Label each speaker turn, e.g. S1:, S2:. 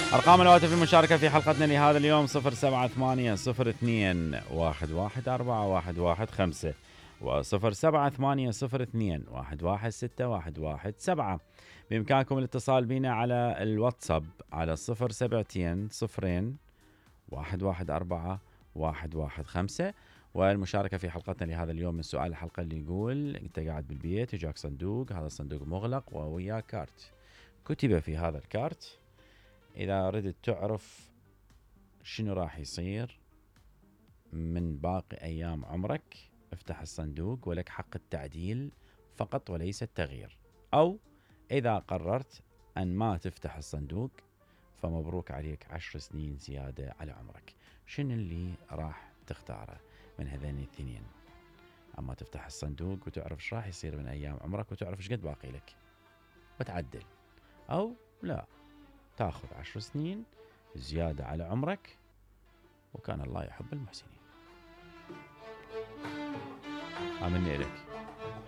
S1: أرقام الهواتف المشاركة في حلقتنا لهذا اليوم 078-02-114-115 و078-02-116-117. بإمكانكم الاتصال بنا على الواتساب على 072-0114-115 والمشاركة في حلقتنا لهذا اليوم من سؤال الحلقة اللي يقول: أنت قاعد بالبيت وجاك صندوق، هذا الصندوق مغلق ووياه كارت، كتب في هذا الكارت إذا ردت تعرف شنو راح يصير من باقي أيام عمرك افتح الصندوق ولك حق التعديل فقط وليس التغيير، أو إذا قررت أن ما تفتح الصندوق فمبروك عليك 10 سنين زيادة على عمرك. شنو اللي راح تختاره من هذين الاثنين؟ أما تفتح الصندوق وتعرف ايش راح يصير من أيام عمرك وتعرف ايش قد باقي لك وتعدل، أو لا تاخذ 10 سنين زيادة على عمرك وكان الله يحب المحسنين. آمني إليك.